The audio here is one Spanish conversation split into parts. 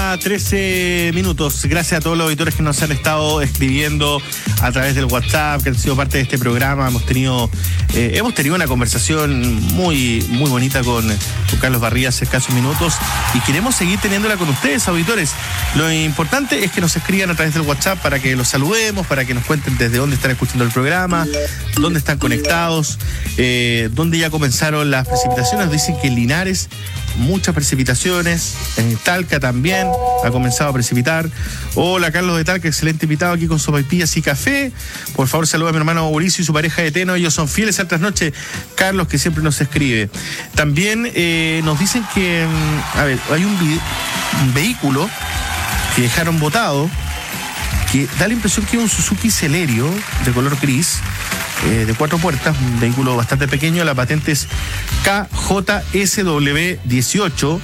8:13. Gracias a todos los auditores que nos han estado escribiendo a través del WhatsApp, que han sido parte de este programa. Hemos tenido una conversación muy bonita con Carlos Barría hace escasos minutos y queremos seguir teniéndola con ustedes, auditores. Lo importante es que nos escriban a través del WhatsApp para que los saludemos, para que nos cuenten desde dónde están escuchando el programa, dónde están conectados, dónde ya comenzaron las precipitaciones. Dicen que en Linares muchas precipitaciones, en Talca también ha comenzado a precipitar. Hola, Carlos de Talca, excelente invitado aquí con sopaipillas y café. Por favor, saluda a mi hermano Mauricio y su pareja de Teno, ellos son fieles al trasnoche. Carlos, que siempre nos escribe. También nos dicen que, hay un vehículo que dejaron botado, que da la impresión que es un Suzuki Celerio de color gris, de 4 puertas, un vehículo bastante pequeño. La patente es KJSW18,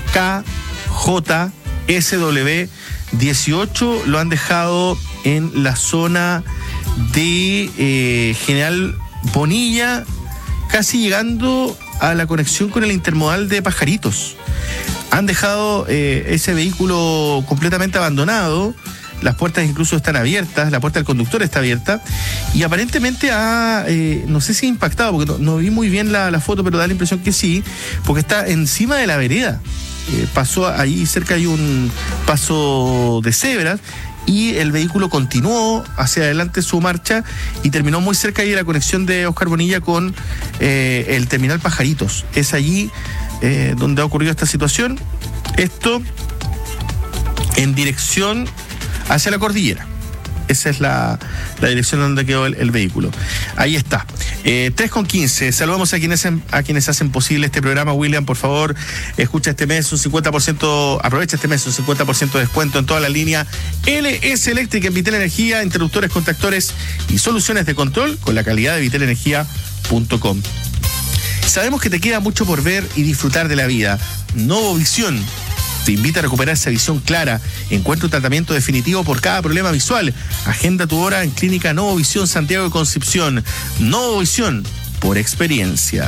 KJSW18. Lo han dejado en la zona de General Bonilla, casi llegando a la conexión con el intermodal de Pajaritos. Han dejado ese vehículo completamente abandonado. Las puertas incluso están abiertas, la puerta del conductor está abierta y aparentemente no sé si ha impactado, porque no vi muy bien la foto, pero da la impresión que sí, porque está encima de la vereda. Pasó ahí cerca, hay un paso de cebras y el vehículo continuó hacia adelante su marcha y terminó muy cerca ahí de la conexión de Oscar Bonilla con el terminal Pajaritos. Es allí donde ha ocurrido esta situación. Esto en dirección hacia la cordillera. Esa es la dirección donde quedó el vehículo. Ahí está. 3:15. Saludamos a quienes hacen posible este programa. William, por favor, escucha este mes un 50%, aprovecha este mes un 50% de descuento en toda la línea LS Eléctrica en Vitel Energía, interruptores, contactores y soluciones de control con la calidad de vitelenergia.com. Sabemos que te queda mucho por ver y disfrutar de la vida. Novovisión te invita a recuperar esa visión clara. Encuentra un tratamiento definitivo por cada problema visual. Agenda tu hora en Clínica Novovisión Santiago de Concepción. Novovisión, por experiencia.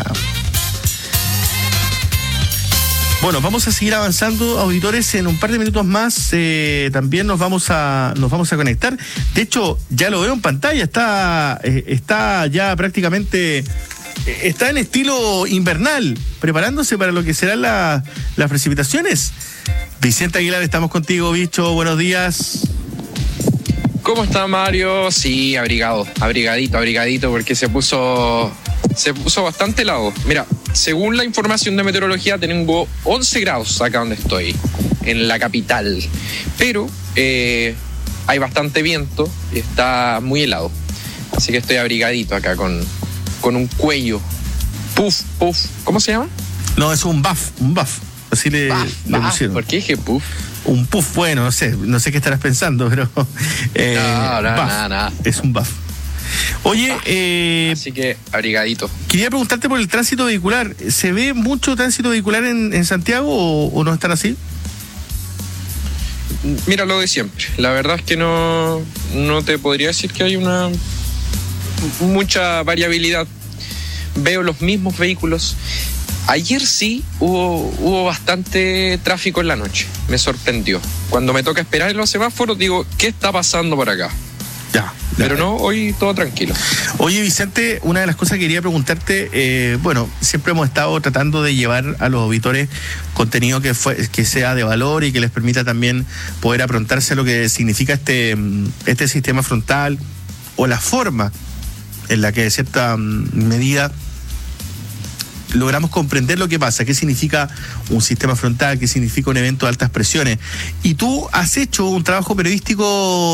Bueno, vamos a seguir avanzando, auditores. En un par de minutos más también nos vamos a conectar. De hecho, ya lo veo en pantalla. Está ya prácticamente... Está en estilo invernal, preparándose para lo que serán las precipitaciones. Vicente Aguilar, estamos contigo, bicho. Buenos días. ¿Cómo está, Mario? Sí, abrigadito, porque se puso bastante helado. Mira, según la información de meteorología, tengo 11 grados acá donde estoy, en la capital. Pero hay bastante viento y está muy helado. Así que estoy abrigadito acá con un cuello. Puff. ¿Cómo se llama? No, es un buff. Así le pusieron. ¿Por qué dije puff? Un puff, bueno, no sé qué estarás pensando, pero... nada. Es un buff. Oye, así que abrigadito. Quería preguntarte por el tránsito vehicular. ¿Se ve mucho tránsito vehicular en Santiago o no están así? Mira, lo de siempre. La verdad es que no te podría decir que hay mucha variabilidad. Veo los mismos vehículos. Ayer sí hubo bastante tráfico en la noche. Me sorprendió. Cuando me toca esperar en los semáforos digo, ¿qué está pasando por acá? Ya. Pero no, hoy todo tranquilo. Oye, Vicente, una de las cosas que quería preguntarte, siempre hemos estado tratando de llevar a los auditores contenido que sea de valor y que les permita también poder aprontarse a lo que significa este sistema frontal o la forma en la que de cierta medida logramos comprender lo que pasa, qué significa un sistema frontal, qué significa un evento de altas presiones. Y tú has hecho un trabajo periodístico